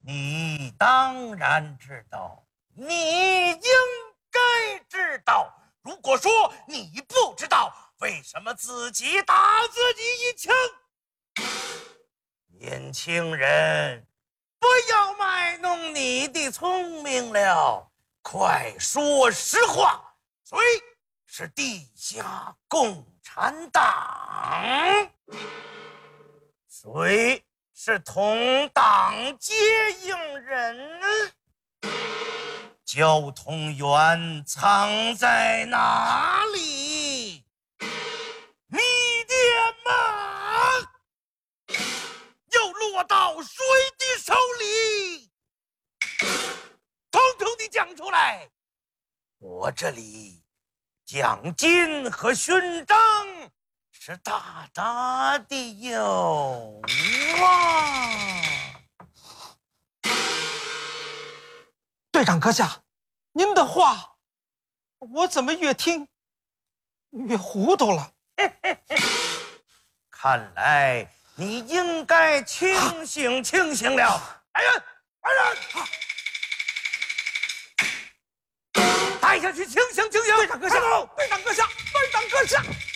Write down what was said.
你当然知道，你应该知道。如果说你不知道，为什么自己打自己一枪？年轻人，不要卖弄你的聪明了，快说实话，谁是地下共产党？谁是同党接应人？交通员藏在哪里？你的马要落到谁的手里？统统的讲出来！我这里奖金和勋章是大大的有啊！ 队长阁下，您的话，我怎么越听越糊涂了？ 看来你应该清醒清醒了。来人，来人！带下去清醒清醒！ 队长阁下，队长阁下，队长阁下。